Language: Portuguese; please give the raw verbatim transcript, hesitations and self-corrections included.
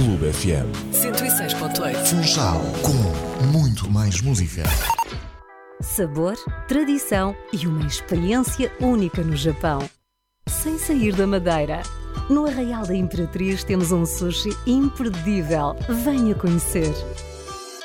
Clube F M. cento e seis ponto oito. Funchal, com muito mais música. Sabor, tradição e uma experiência única no Japão. Sem sair da Madeira. No Arraial da Imperatriz temos um sushi imperdível. Venha conhecer.